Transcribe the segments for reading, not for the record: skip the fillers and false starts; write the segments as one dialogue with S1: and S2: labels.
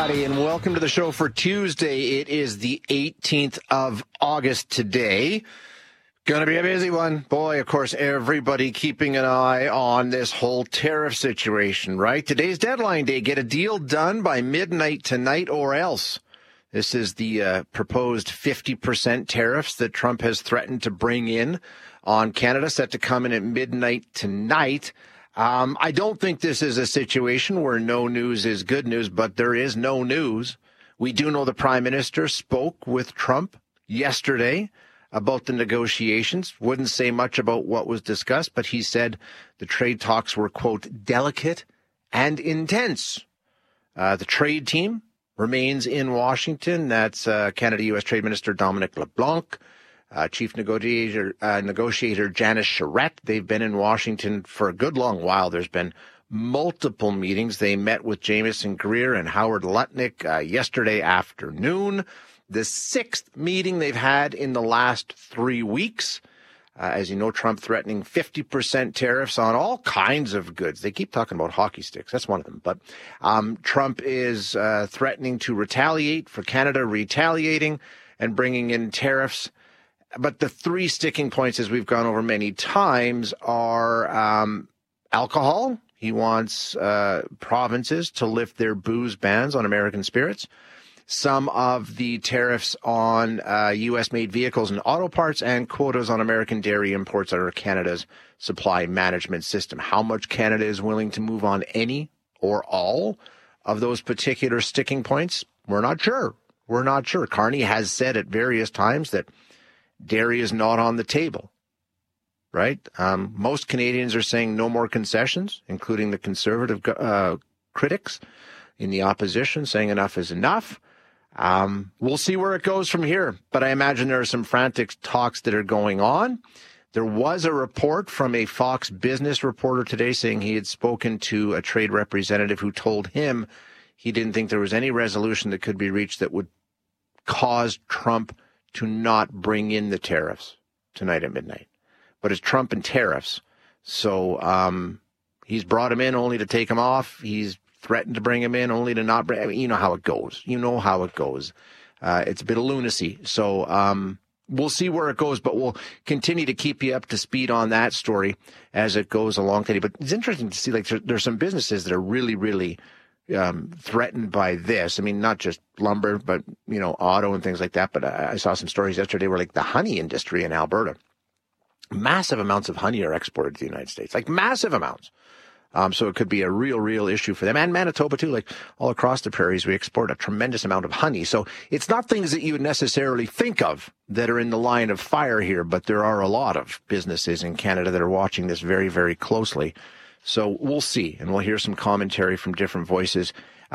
S1: everybody, and welcome to the show for Tuesday. It is the 18th of August today. Going to be a busy one. Boy, of course, everybody keeping an eye on this whole tariff situation, right? Today's deadline day. Get a deal done by midnight tonight or else. This is the proposed 50% tariffs that Trump has threatened to bring in on Canada, set to come in at midnight tonight. I don't think this is a situation where no news is good news, but there is no news. We do know the Prime Minister spoke with Trump yesterday about the negotiations. Wouldn't say much about what was discussed, but he said the trade talks were, quote, delicate and intense. The trade team remains in Washington. That's Canada-U.S. Trade Minister Dominic LeBlanc. Chief negotiator Janice Charette. They've been in Washington for a good long while. There's been multiple meetings. They met with Jameson Greer and Howard Lutnick yesterday afternoon. The sixth meeting they've had in the last 3 weeks. As you know, Trump threatening 50% tariffs on all kinds of goods. They keep talking about hockey sticks. That's one of them. But Trump is threatening to retaliate, for Canada retaliating and bringing in tariffs. But the three sticking points, as we've gone over many times, are alcohol. He wants provinces to lift their booze bans on American spirits. Some of the tariffs on U.S.-made vehicles and auto parts, and quotas on American dairy imports under Canada's supply management system. How much Canada is willing to move on any or all of those particular sticking points, we're not sure. We're not sure. Carney has said at various times that dairy is not on the table, right? Most Canadians are saying no more concessions, including the conservative critics in the opposition saying enough is enough. We'll see where it goes from here, but I imagine there are some frantic talks that are going on. There was a report from a Fox Business reporter today saying he had spoken to a trade representative who told him he didn't think there was any resolution that could be reached that would cause Trump to not bring in the tariffs tonight at midnight. But it's Trump and tariffs. So he's brought him in only to take him off. He's threatened to bring him in only to not bring. I mean, you know how it goes. It's a bit of lunacy. So we'll see where it goes, but we'll continue to keep you up to speed on that story as it goes along today. But it's interesting to see, like, there's some businesses that are really, really threatened by this. I mean, not just lumber, but, you know, auto and things like that. But I saw some stories yesterday where, like, the honey industry in Alberta, massive amounts of honey are exported to the United States, like massive amounts. So it could be a real issue for them. And Manitoba, too, like all across the prairies, we export a tremendous amount of honey. So it's not things that you would necessarily think of that are in the line of fire here, but there are a lot of businesses in Canada that are watching this very, very closely. So we'll see, and we'll hear some commentary from different voices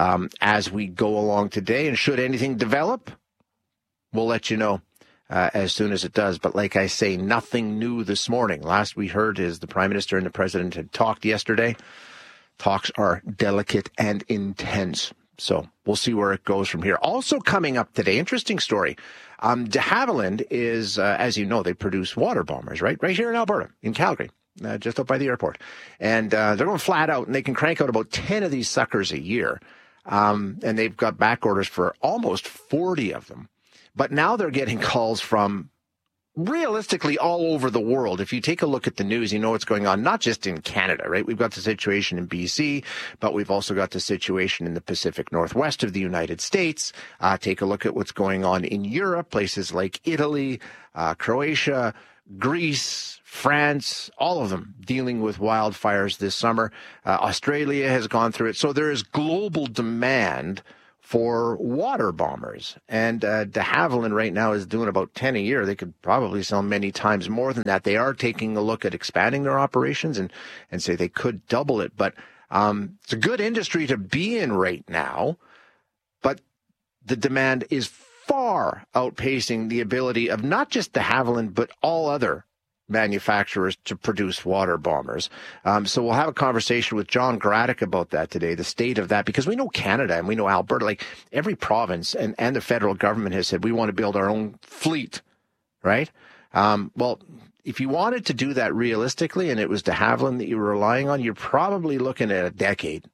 S1: as we go along today. And should anything develop, we'll let you know as soon as it does. But like I say, nothing new this morning. Last we heard is the Prime Minister and the President had talked yesterday. Talks are delicate and intense. So we'll see where it goes from here. Also coming up today, interesting story. De Havilland is, as you know, they produce water bombers, right? Right here in Alberta, in Calgary. Just up by the airport. And they're going flat out, and they can crank out about 10 of these suckers a year. And they've got back orders for almost 40 of them. But now they're getting calls from realistically all over the world. If you take a look at the news, you know what's going on, not just in Canada, right? We've got the situation in BC, but we've also got the situation in the Pacific Northwest of the United States. Take a look at what's going on in Europe, places like Italy, Croatia, Greece, France, all of them dealing with wildfires this summer. Australia has gone through it. So there is global demand for water bombers. And de Havilland right now is doing about 10 a year. They could probably sell many times more than that. They are taking a look at expanding their operations and say they could double it. But it's a good industry to be in right now. But the demand is far outpacing the ability of not just de Havilland, but all other manufacturers to produce water bombers. So we'll have a conversation with John Graddick about that today, the state of that, because we know Canada and we know Alberta, like every province and the federal government has said, we want to build our own fleet, right? Well, if you wanted to do that realistically and it was de Havilland that you were relying on, you're probably looking at a decade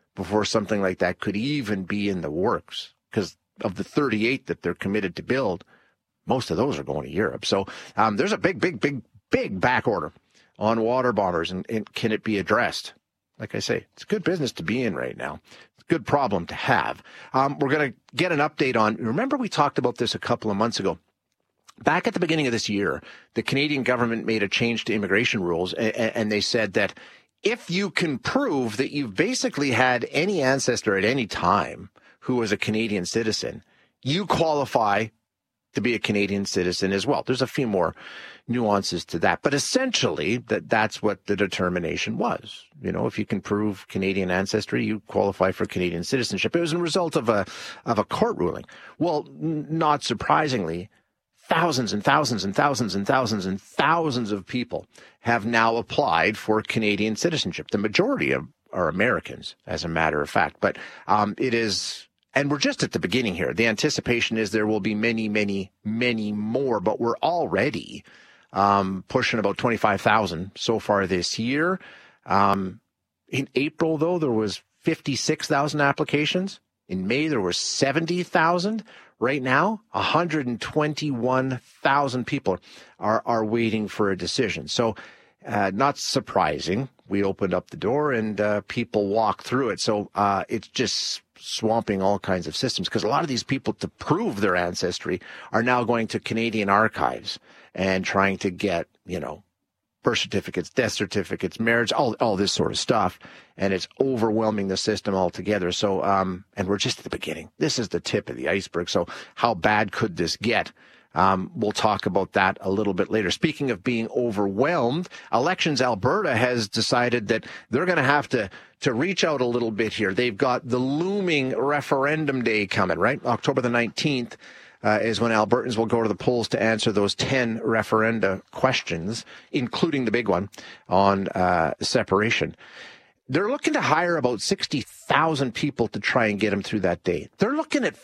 S1: before something like that could even be in the works, because of the 38 that they're committed to build, most of those are going to Europe. So there's a big back order on water bombers, and can it be addressed? Like I say, it's good business to be in right now. It's a good problem to have. We're going to get an update on, remember we talked about this a couple of months ago. Back at the beginning of this year, the Canadian government made a change to immigration rules, and they said that if you can prove that you've basically had any ancestor at any time who was a Canadian citizen, you qualify to be a Canadian citizen as well. There's a few more nuances to that, but essentially that's what the determination was. You know, if you can prove Canadian ancestry, you qualify for Canadian citizenship. It was a result of a court ruling. Well, not surprisingly, thousands and thousands and thousands and thousands and thousands of people have now applied for Canadian citizenship. The majority are Americans, as a matter of fact, but it is. And we're just at the beginning here. The anticipation is there will be many, many, many more, but we're already pushing about 25,000 so far this year. In April, though, there was 56,000 applications. In May, there were 70,000. Right now, 121,000 people are waiting for a decision. So not surprising. We opened up the door and people walk through it. So it's just swamping all kinds of systems, because a lot of these people, to prove their ancestry, are now going to Canadian archives and trying to get, birth certificates, death certificates, marriage, all this sort of stuff. And it's overwhelming the system altogether. So, and we're just at the beginning. This is the tip of the iceberg. So how bad could this get? We'll talk about that a little bit later. Speaking of being overwhelmed, Elections Alberta has decided that they're going to have to reach out a little bit here. They've got the looming referendum day coming, right? October the 19th is when Albertans will go to the polls to answer those 10 referenda questions, including the big one on separation. They're looking to hire about 60,000 people to try and get them through that day. They're looking at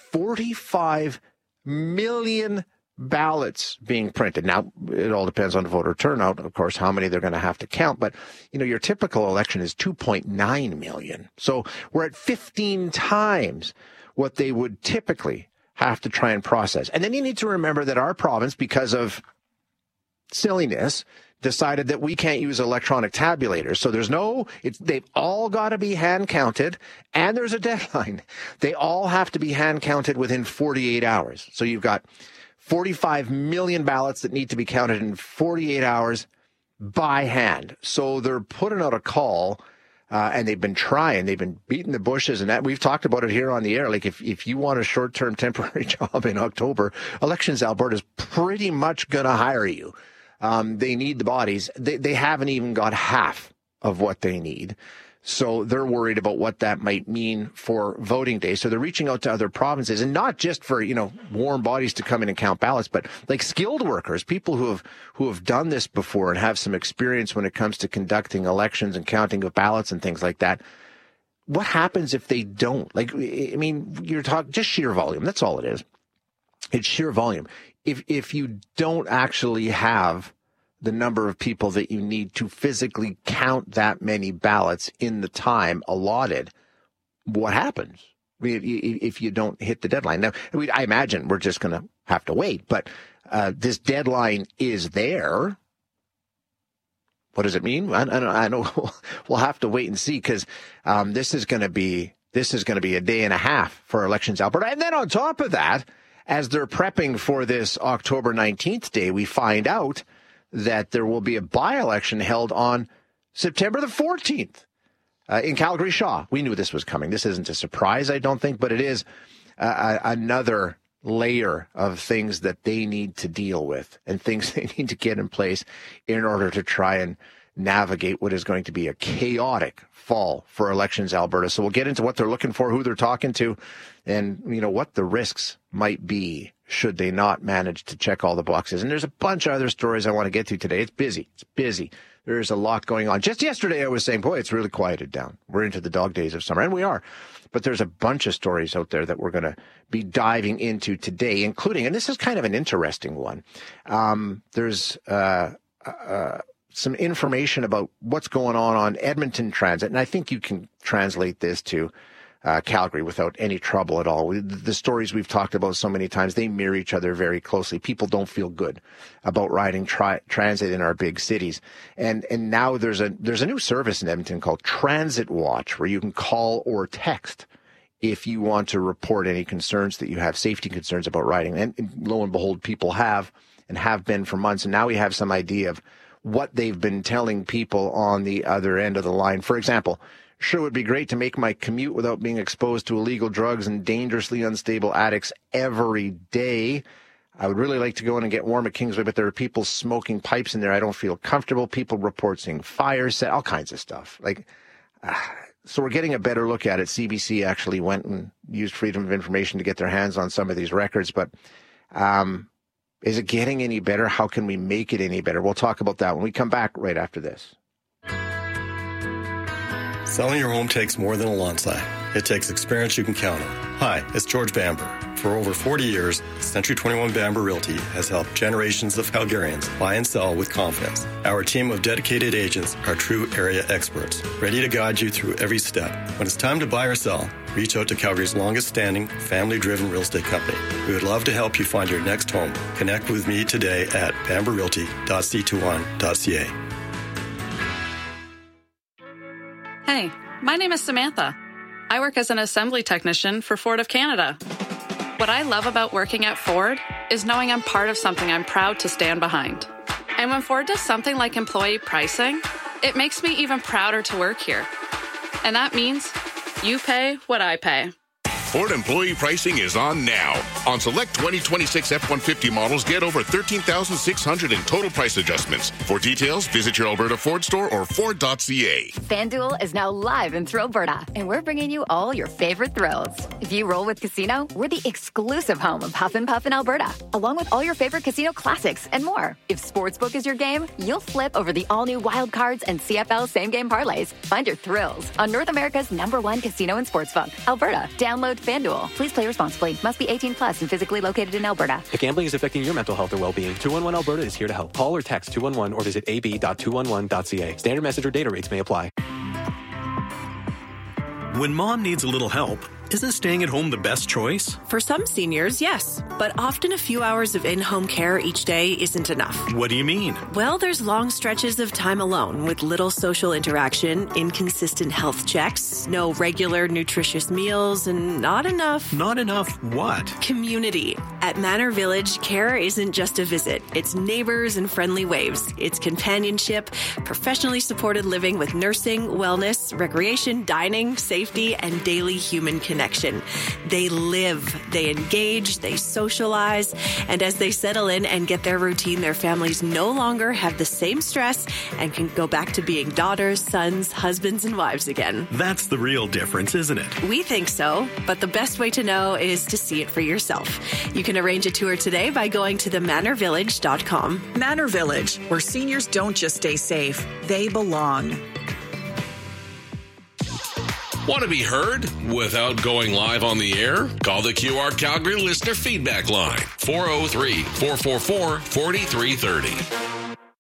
S1: 45 million ballots being printed. Now, it all depends on the voter turnout, of course, how many they're going to have to count. But, your typical election is 2.9 million. So we're at 15 times what they would typically have to try and process. And then you need to remember that our province, because of silliness, decided that we can't use electronic tabulators. So they've all got to be hand counted, and there's a deadline. They all have to be hand counted within 48 hours. So you've got 45 million ballots that need to be counted in 48 hours by hand. So they're putting out a call, and they've been beating the bushes, and that we've talked about it here on the air. Like if you want a short-term temporary job in October, Elections Alberta is pretty much going to hire you. They need the bodies. They haven't even got half of what they need. So they're worried about what that might mean for voting day. So they're reaching out to other provinces, and not just for, warm bodies to come in and count ballots, but like skilled workers, people who have done this before and have some experience when it comes to conducting elections and counting of ballots and things like that. What happens if they don't? You're talking just sheer volume. That's all it is. It's sheer volume. If you don't actually have the number of people that you need to physically count that many ballots in the time allotted, what happens? If you don't hit the deadline. Now, I imagine we're just going to have to wait, but this deadline is there. What does it mean? I know we'll have to wait and see, because this is going to be a day and a half for Elections Alberta. And then on top of that, as they're prepping for this October 19th day, we find out that there will be a by-election held on September the 14th in Calgary Shaw. We knew this was coming. This isn't a surprise, I don't think, but it is another layer of things that they need to deal with and things they need to get in place in order to try and navigate what is going to be a chaotic fall for Elections Alberta. So we'll get into what they're looking for, who they're talking to, and what the risks might be should they not manage to check all the boxes. And there's a bunch of other stories I want to get to today. It's busy. There's a lot going on. Just yesterday I was saying, boy, it's really quieted down. We're into the dog days of summer, and we are. But there's a bunch of stories out there that we're going to be diving into today, including, and this is kind of an interesting one, there's some information about what's going on Edmonton Transit. And I think you can translate this to Calgary without any trouble at all. The stories we've talked about so many times, they mirror each other very closely. People don't feel good about riding transit in our big cities. And now there's a new service in Edmonton called Transit Watch, where you can call or text if you want to report any concerns that you have, safety concerns about riding. And lo and behold, people have been for months. And now we have some idea of what they've been telling people on the other end of the line. For example, sure would be great to make my commute without being exposed to illegal drugs and dangerously unstable addicts every day. I would really like to go in and get warm at Kingsway, but there are people smoking pipes in there. I don't feel comfortable. People report seeing fires, all kinds of stuff. So we're getting a better look at it. CBC actually went and used Freedom of Information to get their hands on some of these records. But is it getting any better? How can we make it any better? We'll talk about that when we come back right after this.
S2: Selling your home takes more than a lawn sign. It takes experience you can count on. Hi, it's George Bamber. For over 40 years, Century 21 Bamber Realty has helped generations of Calgarians buy and sell with confidence. Our team of dedicated agents are true area experts, ready to guide you through every step. When it's time to buy or sell, reach out to Calgary's longest-standing, family-driven real estate company. We would love to help you find your next home. Connect with me today at bamberrealty.c21.ca.
S3: Hey, my name is Samantha. I work as an assembly technician for Ford of Canada. What I love about working at Ford is knowing I'm part of something I'm proud to stand behind. And when Ford does something like employee pricing, it makes me even prouder to work here. And that means you pay what I pay.
S4: Ford employee pricing is on now. On select 2026 F-150 models, get over $13,600 in total price adjustments. For details, visit your Alberta Ford store or Ford.ca.
S5: FanDuel is now live in Thrillberta, and we're bringing you all your favorite thrills. If you roll with Casino, we're the exclusive home of Huff and Puff in Alberta, along with all your favorite casino classics and more. If Sportsbook is your game, you'll flip over the all-new Wild Cards and CFL same-game parlays. Find your thrills on North America's #1 casino and sportsbook, Alberta. Download FanDuel. Please play responsibly. Must be 18 plus and physically located in Alberta.
S6: If gambling is affecting your mental health or well-being, 211 Alberta is here to help. Call or text 211 or visit ab.211.ca. Standard message or data rates may apply.
S7: When mom needs a little help, isn't staying at home the best choice?
S8: For some seniors, yes. But often a few hours of in-home care each day isn't enough.
S7: What do you mean?
S8: Well, there's long stretches of time alone with little social interaction, inconsistent health checks, no regular nutritious meals, and not enough...
S7: Not enough what?
S8: Community. At Manor Village, care isn't just a visit. It's neighbors and friendly waves. It's companionship, professionally supported living with nursing, wellness, recreation, dining, safety, and daily human connection. They live, they engage, they socialize, and as they settle in and get their routine, their families no longer have the same stress and can go back to being daughters, sons, husbands, and wives again.
S7: That's the real difference, isn't it?
S8: We think so, but the best way to know is to see it for yourself. You can arrange a tour today by going to themanorvillage.com.
S9: Manor Village, where seniors don't just stay safe, they belong.
S10: Want to be heard without going live on the air? Call the QR Calgary listener feedback line, 403-444-4330.